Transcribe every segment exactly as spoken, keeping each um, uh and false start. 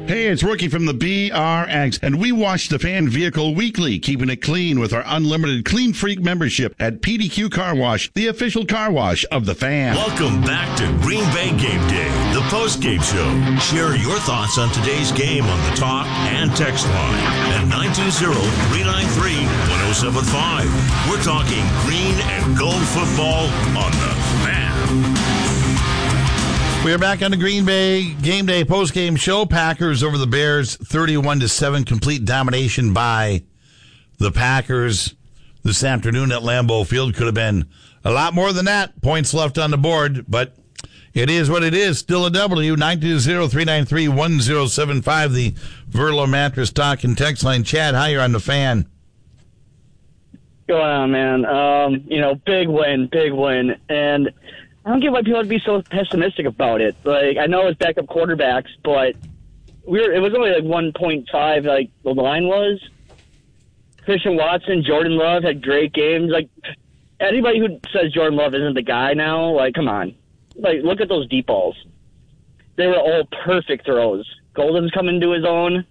Hey, it's Rookie from the B R X, and we wash the Fan vehicle weekly, keeping it clean with our unlimited Clean Freak membership at P D Q Car Wash, the official car wash of the Fan. Welcome back to Green Bay Game Day, the post-game show. Share your thoughts on today's game on the talk and text line at nine two zero, three nine three, one oh seven five. We're talking green and gold football on the Fan. We are back on the Green Bay Game Day post-game show. Packers over the Bears, thirty-one to seven, complete domination by the Packers this afternoon at Lambeau Field. Could have been a lot more than that. Points left on the board, but it is what it is. Still a W. nine two zero, three nine three, one oh seven five, the Verlo Mattress Talk and Text Line. Chad, how you're on the Fan? Going on, man. Um, you know, big win, big win. And I don't get why people would be so pessimistic about it. Like, I know it's backup quarterbacks, but we were, it was only like one point five, like the line was. Christian Watson, Jordan Love had great games. Like, anybody who says Jordan Love isn't the guy now, like, come on. Like, look at those deep balls. They were all perfect throws. Golden's coming to his own.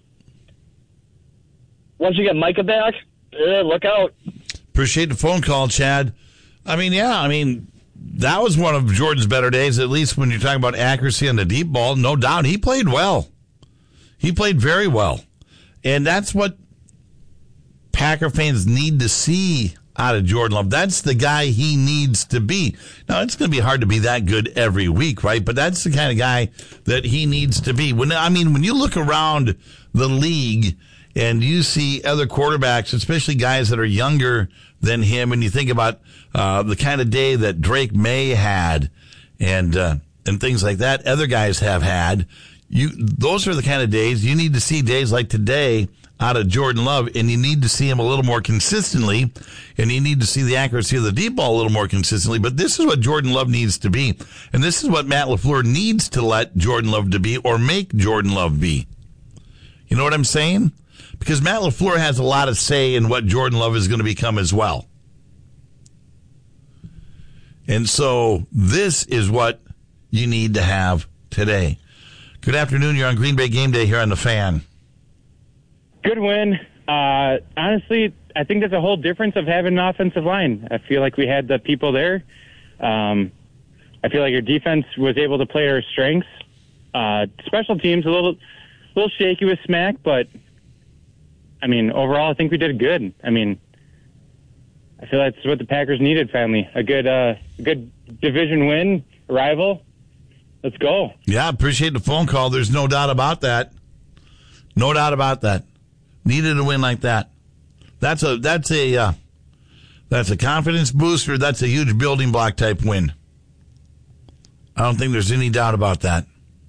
Once you get Micah back, eh, look out. Appreciate the phone call, Chad. I mean, yeah, I mean, that was one of Jordan's better days, at least when you're talking about accuracy on the deep ball. No doubt. He played well. He played very well. And that's what Packer fans need to see out of Jordan Love. That's the guy he needs to be. Now, it's going to be hard to be that good every week, right? But that's the kind of guy that he needs to be. When I mean, when you look around the league and you see other quarterbacks, especially guys that are younger than him, and you think about uh, the kind of day that Drake May had and uh, and things like that other guys have had, you those are the kind of days you need to see. Days like today out of Jordan Love, and you need to see him a little more consistently, and you need to see the accuracy of the deep ball a little more consistently. But this is what Jordan Love needs to be, and this is what Matt LaFleur needs to let Jordan Love to be, or make Jordan Love be. You know what I'm saying? Because Matt LaFleur has a lot of say in what Jordan Love is going to become as well. And so this is what you need to have today. Good afternoon. You're on Green Bay Game Day here on the Fan. Good win. Uh, honestly, I think that's a whole difference of having an offensive line. I feel like we had the people there. Um, I feel like our defense was able to play our strengths. Uh, special teams a little, little shaky with Smack, but I mean, overall, I think we did good. I mean, I feel that's what the Packers needed finally. A good, uh, good division win, rival. Let's go. Yeah, appreciate the phone call. There's no doubt about that. No doubt about that. Needed a win like that. That's a that's a uh, that's a confidence booster. That's a huge building block type win. I don't think there's any doubt about that.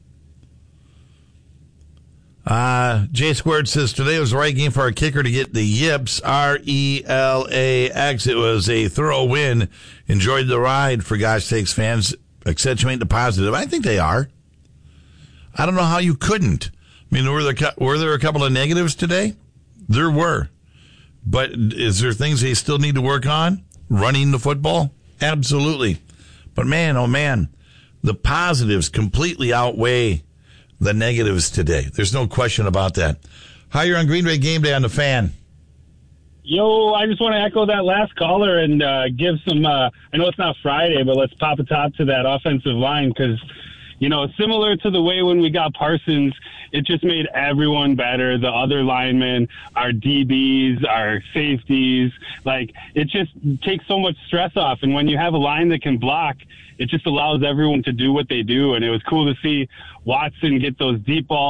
Uh, J Squared says today was the right game for our kicker to get the yips, R E L A X. It was a thorough win. Enjoyed the ride, for gosh sakes, fans. Accentuate the positive. I think they are. I don't know how you couldn't. I mean, were there, were there a couple of negatives today? There were. But is there things they still need to work on? Running the football? Absolutely. But man, oh man, the positives completely outweigh the negatives today. There's no question about that. Hi, you're on Green Bay Game Day on the Fan. Yo, I just want to echo that last caller and uh, give some, uh, I know it's not Friday, but let's pop a top to that offensive line because, you know, similar to the way when we got Parsons, it just made everyone better. The other linemen, our D Bs, our safeties, like it just takes so much stress off. And when you have a line that can block, it just allows everyone to do what they do. And it was cool to see Watson get those deep balls.